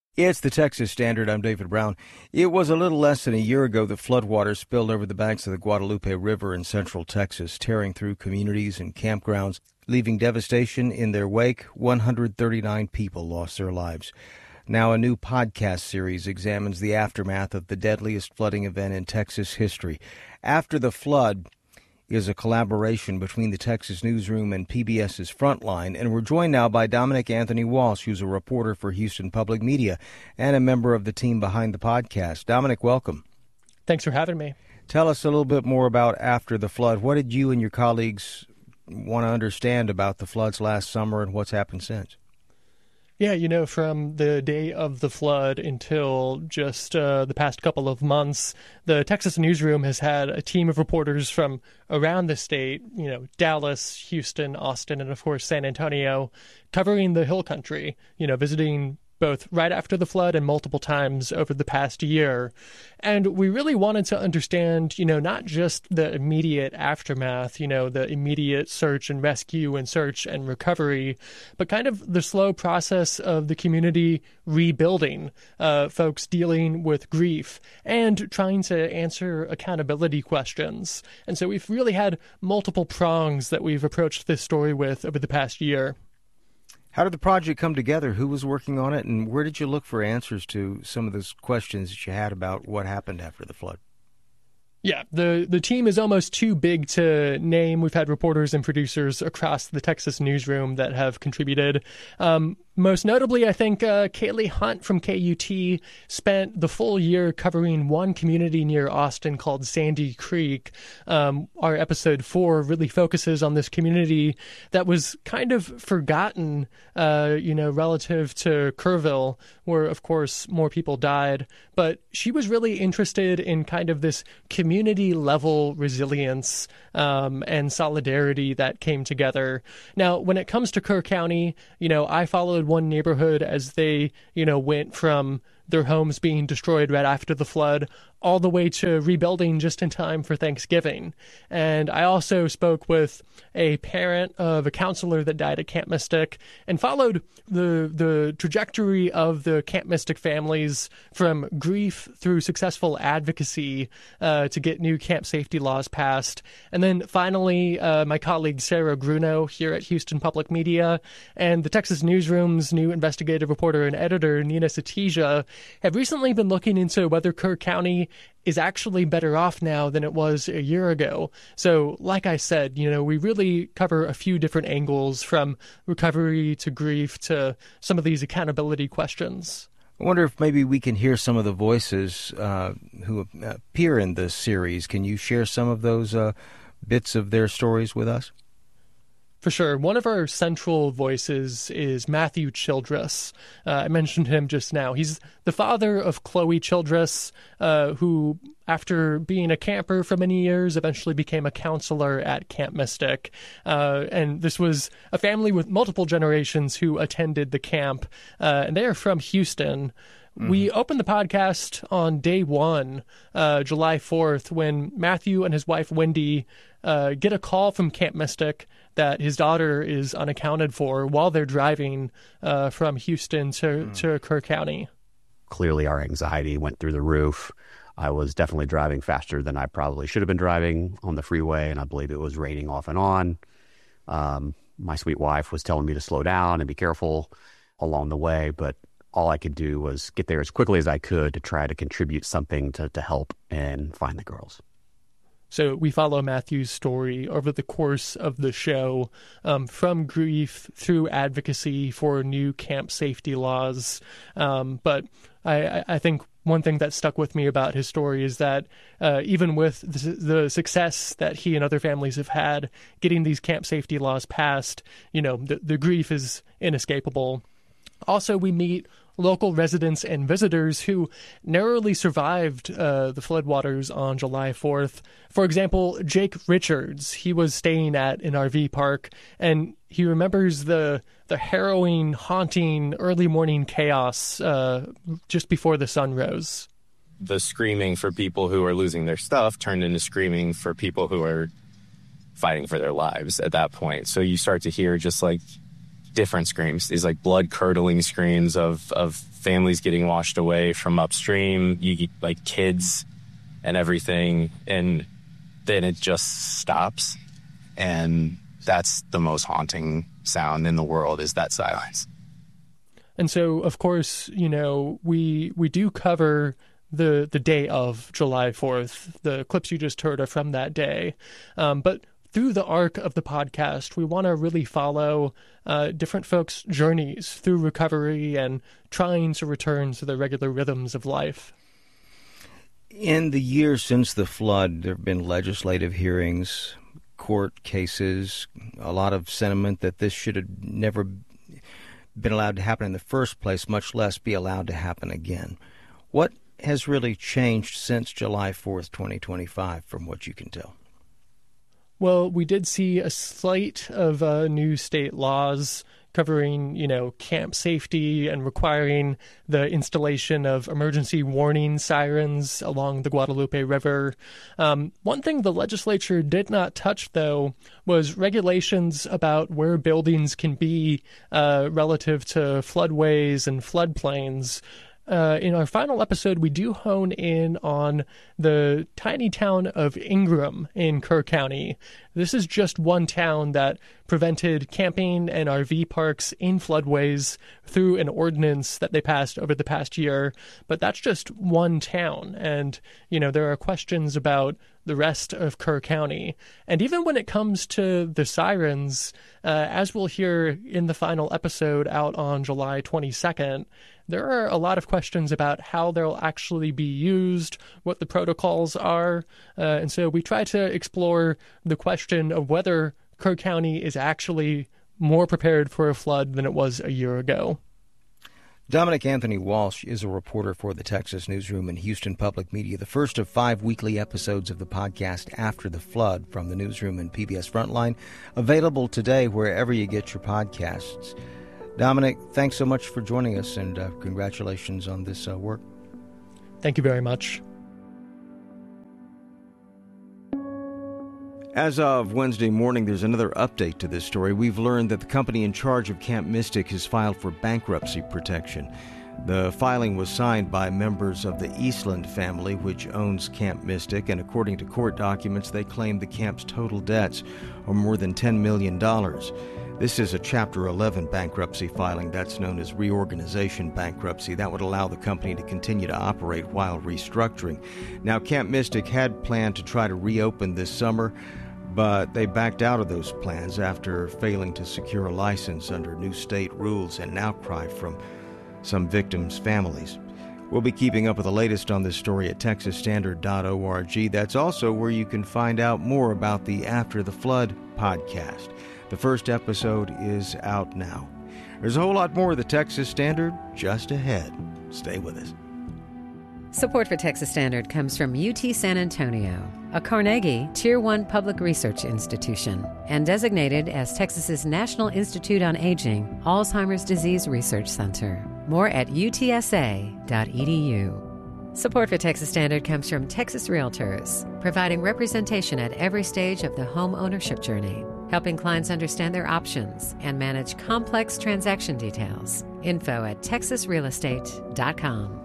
It's the Texas Standard. I'm David Brown. It was a little less than a year ago that floodwaters spilled over the banks of the Guadalupe River in central Texas, tearing through communities and campgrounds, leaving devastation in their wake. 139 people lost their lives. Now a new podcast series examines the aftermath of the deadliest flooding event in Texas history. After the Flood is a collaboration between the Texas Newsroom and PBS's Frontline, and we're joined now by Dominic Anthony Walsh, who's a reporter for Houston Public Media and a member of the team behind the podcast. Dominic, welcome. Thanks for having me. Tell us a little bit more about After the Flood. What did you and your colleagues want to understand about the floods last summer and what's happened since? Yeah, from the day of the flood until just the past couple of months, the Texas Newsroom has had a team of reporters from around the state, Dallas, Houston, Austin, and of course San Antonio, covering the Hill Country, visiting both right after the flood and multiple times over the past year. And we really wanted to understand, not just the immediate aftermath, the immediate search and rescue and search and recovery, but kind of the slow process of the community rebuilding, folks dealing with grief and trying to answer accountability questions. And so we've really had multiple prongs that we've approached this story with over the past year. How did the project come together? Who was working on it, and where did you look for answers to some of those questions that you had about what happened after the flood? Yeah, the team is almost too big to name. We've had reporters and producers across the Texas Newsroom that have contributed. Most notably, I think Kaylee Hunt from KUT spent the full year covering one community near Austin called Sandy Creek. Our episode 4 really focuses on this community that was kind of forgotten, relative to Kerrville, where, of course, more people died. But she was really interested in kind of this community-level resilience and solidarity that came together. Now, when it comes to Kerr County, I followed one neighborhood as they, went from their homes being destroyed right after the flood all the way to rebuilding just in time for Thanksgiving. And I also spoke with a parent of a counselor that died at Camp Mystic and followed the trajectory of the Camp Mystic families from grief through successful advocacy to get new camp safety laws passed. And then finally, my colleague Sarah Gruno here at Houston Public Media and the Texas Newsroom's new investigative reporter and editor, Nina Satija, have recently been looking into whether Kerr County is actually better off now than it was a year ago. So, like I said, we really cover a few different angles from recovery to grief to some of these accountability questions. I wonder if maybe we can hear some of the voices who appear in this series. Can you share some of those bits of their stories with us? For sure. One of our central voices is Matthew Childress. I mentioned him just now. He's the father of Chloe Childress, who, after being a camper for many years, eventually became a counselor at Camp Mystic. And this was a family with multiple generations who attended the camp, and they are from Houston. Mm-hmm. We opened the podcast on day one, July 4th, when Matthew and his wife, Wendy, get a call from Camp Mystic that his daughter is unaccounted for while they're driving from Houston to Kerr County. Clearly, our anxiety went through the roof. I was definitely driving faster than I probably should have been driving on the freeway, and I believe it was raining off and on. My sweet wife was telling me to slow down and be careful along the way, but all I could do was get there as quickly as I could to try to contribute something to help and find the girls. So we follow Matthew's story over the course of the show, from grief through advocacy for new camp safety laws. But I think one thing that stuck with me about his story is that even with the success that he and other families have had getting these camp safety laws passed, the grief is inescapable. Also, we meet local residents and visitors who narrowly survived the floodwaters on July 4th. For example, Jake Richards, he was staying at an RV park, and he remembers the harrowing, haunting, early morning chaos just before the sun rose. The screaming for people who are losing their stuff turned into screaming for people who are fighting for their lives at that point. So you start to hear just like different screams, these like blood curdling screams of families getting washed away from upstream, like kids and everything. And then it just stops. And that's the most haunting sound in the world, is that silence. And so, of course, we do cover the day of July 4th. The clips you just heard are from that day. But through the arc of the podcast, we want to really follow different folks' journeys through recovery and trying to return to the regular rhythms of life. In the years since the flood, there have been legislative hearings, court cases, a lot of sentiment that this should have never been allowed to happen in the first place, much less be allowed to happen again. What has really changed since July 4th, 2025, from what you can tell? Well, we did see a slate of new state laws covering, camp safety and requiring the installation of emergency warning sirens along the Guadalupe River. One thing the legislature did not touch, though, was regulations about where buildings can be relative to floodways and floodplains. In our final episode, we do hone in on the tiny town of Ingram in Kerr County. This is just one town that prevented camping and RV parks in floodways through an ordinance that they passed over the past year. But that's just one town. And, there are questions about the rest of Kerr County. And even when it comes to the sirens, as we'll hear in the final episode out on July 22nd, there are a lot of questions about how they'll actually be used, what the protocols are. And so we try to explore the question of whether Kerr County is actually more prepared for a flood than it was a year ago. Dominic Anthony Walsh is a reporter for the Texas Newsroom and Houston Public Media, the first of 5 weekly episodes of the podcast After the Flood from the Newsroom and PBS Frontline, available today wherever you get your podcasts. Dominic, thanks so much for joining us, and congratulations on this work. Thank you very much. As of Wednesday morning, there's another update to this story. We've learned that the company in charge of Camp Mystic has filed for bankruptcy protection. The filing was signed by members of the Eastland family, which owns Camp Mystic, and according to court documents, they claim the camp's total debts are more than $10 million. This is a Chapter 11 bankruptcy filing that's known as reorganization bankruptcy. That would allow the company to continue to operate while restructuring. Now, Camp Mystic had planned to try to reopen this summer, but they backed out of those plans after failing to secure a license under new state rules and an outcry from some victims' families. We'll be keeping up with the latest on this story at texasstandard.org. That's also where you can find out more about the After the Flood podcast. The first episode is out now. There's a whole lot more of the Texas Standard just ahead. Stay with us. Support for Texas Standard comes from UT San Antonio, a Carnegie Tier 1 public research institution, and designated as Texas's National Institute on Aging Alzheimer's Disease Research Center. More at utsa.edu. Support for Texas Standard comes from Texas Realtors, providing representation at every stage of the home ownership journey, helping clients understand their options and manage complex transaction details. Info at texasrealestate.com.